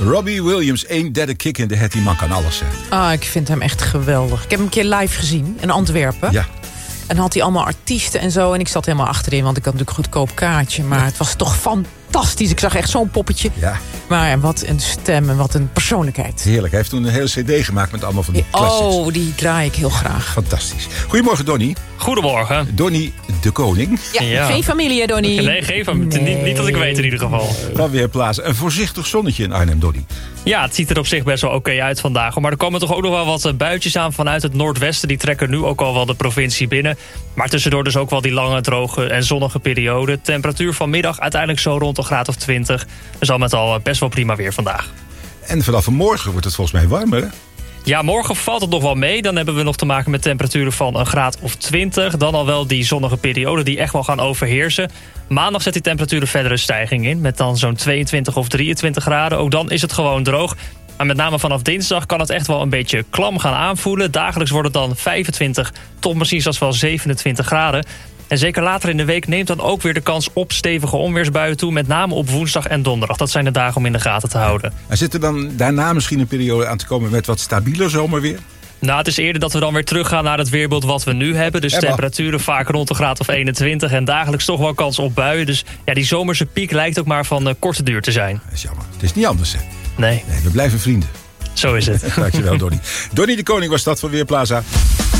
Robbie Williams, één derde kick in de head. Die man kan alles, hè. Ik vind hem echt geweldig. Ik heb hem een keer live gezien in Antwerpen. Ja. En had hij allemaal artiesten en zo. En ik zat helemaal achterin, want ik had natuurlijk een goedkoop kaartje. Maar het was toch fantastisch. Ik zag echt zo'n poppetje. Ja. Maar wat een stem en wat een persoonlijkheid. Heerlijk. Hij heeft toen een hele cd gemaakt met allemaal van die classics. Die draai ik heel graag. Fantastisch. Goedemorgen, Donnie. Goedemorgen. Donnie de Koning. Ja. Geen familie, hè, Donnie? Nee, geen familie. Niet dat ik weet in ieder geval. Van Weerplaza. Een voorzichtig zonnetje in Arnhem, Donnie. Ja, het ziet er op zich best wel oké uit vandaag. Maar er komen toch ook nog wel wat buitjes aan vanuit het noordwesten. Die trekken nu ook al wel de provincie binnen. Maar tussendoor dus ook wel die lange, droge en zonnige periode. Temperatuur vanmiddag uiteindelijk zo rond een graad of 20. Dus al met al best wel prima weer vandaag. En vanaf morgen wordt het volgens mij warmer, hè? Ja, morgen valt het nog wel mee. Dan hebben we nog te maken met temperaturen van een graad of 20. Dan al wel die zonnige periode die echt wel gaan overheersen. Maandag zet die temperaturen verder een stijging in. Met dan zo'n 22 of 23 graden. Ook dan is het gewoon droog. Maar met name vanaf dinsdag kan het echt wel een beetje klam gaan aanvoelen. Dagelijks wordt het dan 25 tot misschien zelfs wel 27 graden. En zeker later in de week neemt dan ook weer de kans op stevige onweersbuien toe. Met name op woensdag en donderdag. Dat zijn de dagen om in de gaten te houden. En zit er dan daarna misschien een periode aan te komen met wat stabieler zomerweer? Nou, het is eerder dat we dan weer teruggaan naar het weerbeeld wat we nu hebben. Dus temperaturen vaak rond de graad of 21. En dagelijks toch wel kans op buien. Dus ja, die zomerse piek lijkt ook maar van korte duur te zijn. Dat is jammer. Het is niet anders, hè? Nee, we blijven vrienden. zo is het. Dankjewel, Donnie. Donnie de Koning was dat van Weerplaza.